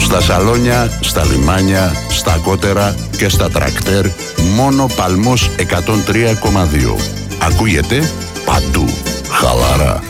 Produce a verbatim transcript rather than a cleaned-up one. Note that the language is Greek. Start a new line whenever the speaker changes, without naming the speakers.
Στα σαλόνια, στα λιμάνια, στα κότερα και στα τρακτέρ, μόνο Παλμός εκατόν τρία κόμμα δύο. Ακούγεται παντού. Χαλαρά.